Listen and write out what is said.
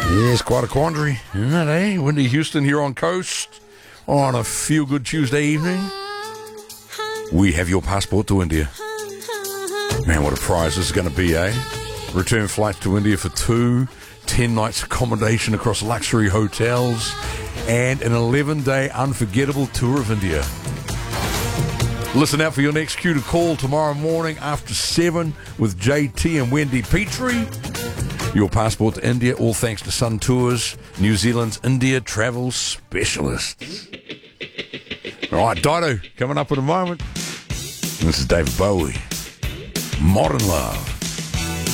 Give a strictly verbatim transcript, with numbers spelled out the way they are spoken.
Yes, quite a quandary, isn't it, eh? Windy Houston here on Coast on a feel-good Tuesday evening. We have your passport to India. Man, what a prize this is going to be, eh? Return flights to India for two, ten nights accommodation across luxury hotels, and an eleven-day unforgettable tour of India. Listen out for your next cue to call tomorrow morning after seven with J T and Wendy Petrie. Your passport to India, all thanks to Sun Tours, New Zealand's India travel specialists. All right, Dido, coming up in a moment. This is David Bowie. Modern Love.